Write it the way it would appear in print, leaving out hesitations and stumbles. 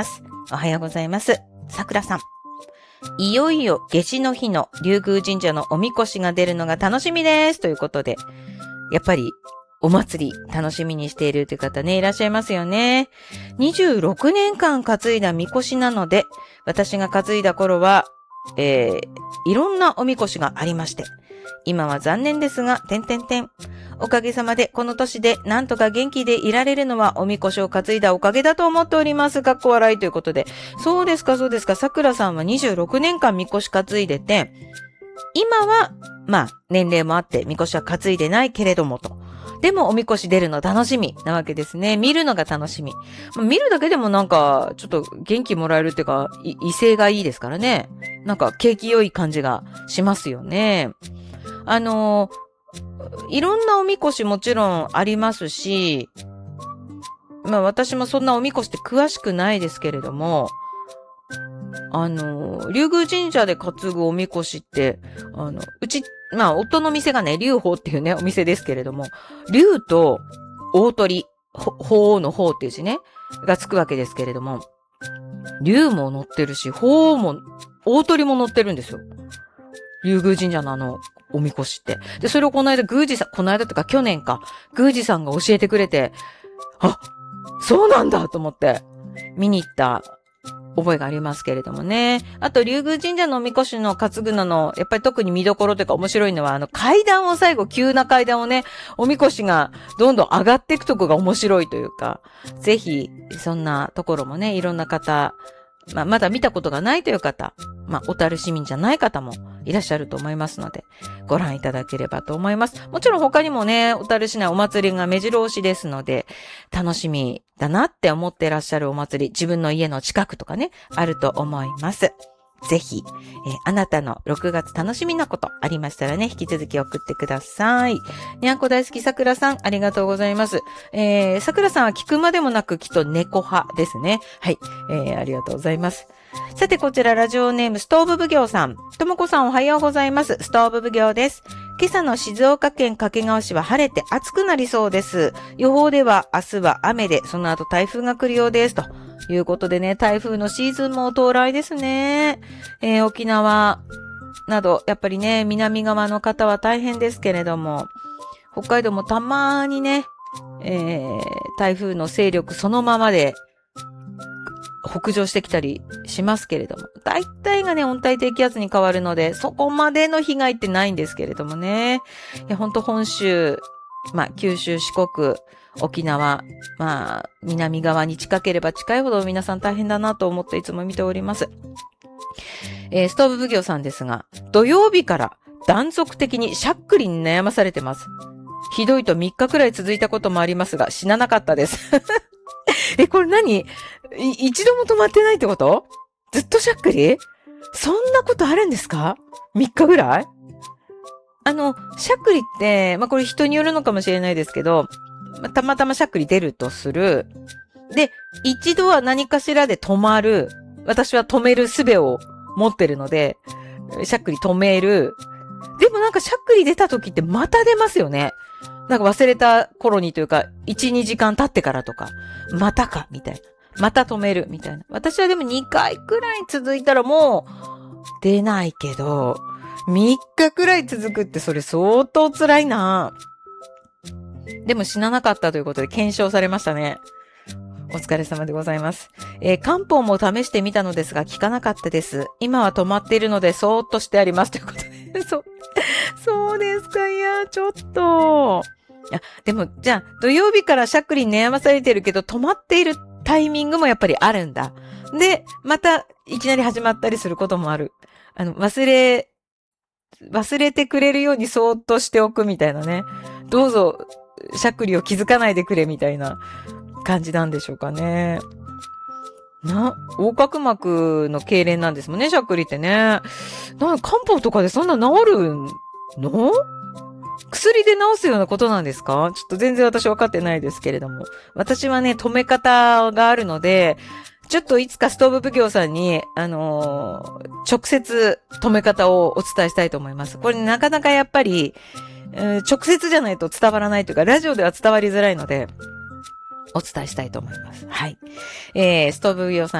ます。おはようございます。さくらさん。いよいよ夏至の日の龍宮神社のおみこしが出るのが楽しみです。ということで、やっぱりお祭り楽しみにしているという方ね、いらっしゃいますよね。26年間担いだみこしなので、私が担いだ頃は、いろんなおみこしがありまして、今は残念ですが、おかげさまでこの年でなんとか元気でいられるのはおみこしを担いだおかげだと思っております。かっこ笑いということで。そうですか。さくらさんは26年間みこし担いでて、今は、年齢もあってみこしは担いでないけれどもと。でもおみこし出るの楽しみなわけですね。見るのが楽しみ。見るだけでもなんか、ちょっと元気もらえるっていうか、威勢がいいですからね。なんか景気良い感じがしますよね。いろんなおみこしもちろんありますし、私もそんなおみこしって詳しくないですけれども、龍宮神社で担ぐおみこしって、うち、夫の店がね、龍鳳っていうね、お店ですけれども、龍と大鳥、鳳凰の鳳っていう字ね、がつくわけですけれども、龍も乗ってるし、鳳凰も、大鳥も乗ってるんですよ。龍宮神社のおみこしって。で、それをこの間というか去年か、宮司さんが教えてくれて、あ、そうなんだと思って、見に行った覚えがありますけれどもね。あと、龍宮神社のおみこしの担ぐのの、やっぱり特に見どころというか面白いのは、階段を最後、急な階段をね、おみこしがどんどん上がっていくとこが面白いというか、ぜひ、そんなところもね、いろんな方、まだ見たことがないという方、小樽市民じゃない方もいらっしゃると思いますので、ご覧いただければと思います。もちろん他にもね、小樽市内お祭りが目白押しですので、楽しみだなって思ってらっしゃるお祭り、自分の家の近くとかね、あると思います。ぜひ、あなたの6月楽しみなことありましたらね、引き続き送ってください。にゃんこ大好きさくらさん、ありがとうございます。さくらさんは聞くまでもなくきっと猫派ですね。はい、ありがとうございます。さてこちらラジオネームストーブ奉行さん。ともこさんおはようございます。ストーブ奉行です。今朝の静岡県掛川市は晴れて暑くなりそうです。予報では明日は雨で、その後台風が来るようです。ということでね、台風のシーズンも到来ですね。沖縄など、やっぱりね、南側の方は大変ですけれども、北海道もたまにね、台風の勢力そのままで、北上してきたりしますけれども、大体がね、温帯低気圧に変わるので、そこまでの被害ってないんですけれどもね。いや、ほんと本州、九州、四国、沖縄、南側に近ければ近いほど皆さん大変だなと思っていつも見ております。ストーブ奉行さんですが、土曜日から断続的にしゃっくりに悩まされてます。ひどいと3日くらい続いたこともありますが、死ななかったです。これ何？一度も止まってないってこと？ずっとしゃっくり？そんなことあるんですか？ 3 日ぐらい？しゃっくりって、これ人によるのかもしれないですけど、たまたましゃっくり出るとする。で、一度は何かしらで止まる。私は止める術を持ってるので、しゃっくり止める。でもなんかしゃっくり出た時ってまた出ますよね。なんか忘れた頃にというか、1、2時間経ってからとか、またか、みたいな。また止める、みたいな。私はでも2回くらい続いたらもう、出ないけど、3日くらい続くってそれ相当辛いな。でも死ななかったということで検証されましたね。お疲れ様でございます。漢方も試してみたのですが効かなかったです。今は止まっているのでそーっとしてありますということで。そうですか。いや、ちょっと。でも、じゃあ、土曜日からしゃっくりに悩まされてるけど、止まっているタイミングもやっぱりあるんだ。で、また、いきなり始まったりすることもある。忘れてくれるようにそーっとしておくみたいなね。どうぞ、しゃっくりを気づかないでくれみたいな感じなんでしょうかね。横隔膜の痙攣なんですもんね、しゃっくりってね。漢方とかでそんな治るの？薬で治すようなことなんですか？ちょっと全然私分かってないですけれども。私はね、止め方があるので、ちょっといつかストーブ奉行さんに、直接止め方をお伝えしたいと思います。これなかなかやっぱり、直接じゃないと伝わらないというか、ラジオでは伝わりづらいので、お伝えしたいと思います。はい。ストーブ奉行さん